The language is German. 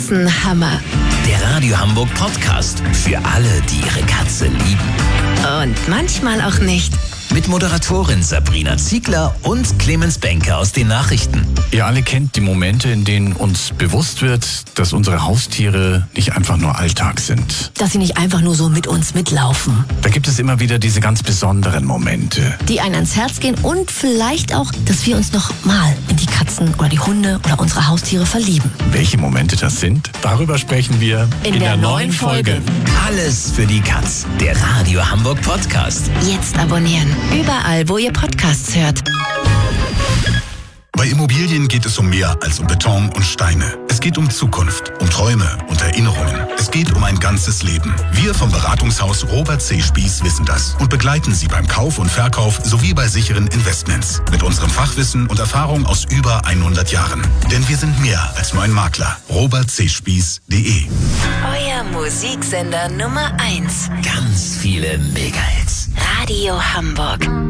Katzenhammer. Der Radio Hamburg Podcast für alle, die ihre Katze lieben. Und manchmal auch nicht. Mit Moderatorin Sabrina Ziegler und Clemens Benke aus den Nachrichten. Ihr alle kennt die Momente, in denen uns bewusst wird, dass unsere Haustiere nicht einfach nur Alltag sind. Dass sie nicht einfach nur so mit uns mitlaufen. Da gibt es immer wieder diese ganz besonderen Momente. Die einen ans Herz gehen und vielleicht auch, dass wir uns noch mal in die Katzen oder die Hunde oder unsere Haustiere verlieben. Welche Momente das sind, darüber sprechen wir in der neuen Folge. Alles für die Katz. Der Radio Hamburg Podcast. Jetzt abonnieren. Überall, wo ihr Podcasts hört. Bei Immobilien geht es um mehr als um Beton und Steine. Es geht um Zukunft, um Träume und Erinnerungen. Es geht um ein ganzes Leben. Wir vom Beratungshaus Robert C. Spieß wissen das und begleiten Sie beim Kauf und Verkauf sowie bei sicheren Investments. Mit unserem Fachwissen und Erfahrung aus über 100 Jahren. Denn wir sind mehr als nur ein Makler. robertcspieß.de. Euer Musiksender Nummer 1. Ganz viele Megahits. Radio Hamburg.